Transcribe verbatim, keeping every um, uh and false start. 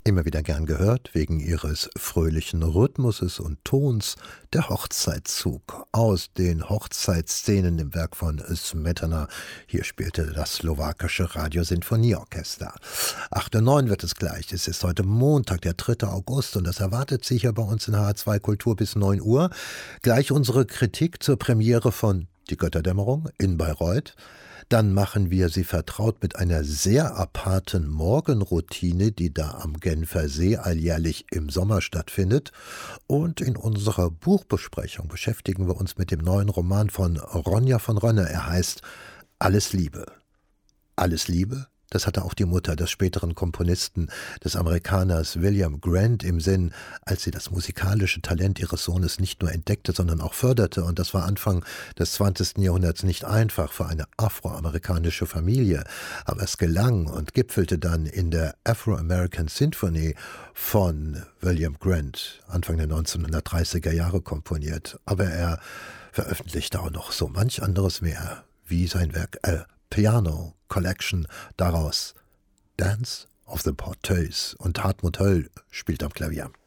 Immer wieder gern gehört, wegen ihres fröhlichen Rhythmuses und Tons, der Hochzeitszug aus den Hochzeitsszenen im Werk von Smetana. Hier spielte das slowakische Radiosinfonieorchester. acht Uhr neun wird es gleich. Es ist heute Montag, der dritte August, und das erwartet sich ja bei uns in H R zwei Kultur bis neun Uhr. Gleich unsere Kritik zur Premiere von Die Götterdämmerung in Bayreuth. Dann machen wir Sie vertraut mit einer sehr aparten Morgenroutine, die da am Genfer See alljährlich im Sommer stattfindet. Und in unserer Buchbesprechung beschäftigen wir uns mit dem neuen Roman von Ronja von Rönne. Er heißt Alles Liebe. Alles Liebe? Das hatte auch die Mutter des späteren Komponisten, des Amerikaners William Grant, im Sinn, als sie das musikalische Talent ihres Sohnes nicht nur entdeckte, sondern auch förderte. Und das war Anfang des zwanzigsten Jahrhunderts nicht einfach für eine afroamerikanische Familie. Aber es gelang und gipfelte dann in der Afro-American Symphony von William Grant, Anfang der neunzehnhundertdreißiger Jahre komponiert. Aber er veröffentlichte auch noch so manch anderes mehr, wie sein Werk A Piano Collection, daraus Dance of the Porteuse, und Hartmut Höll spielt am Klavier.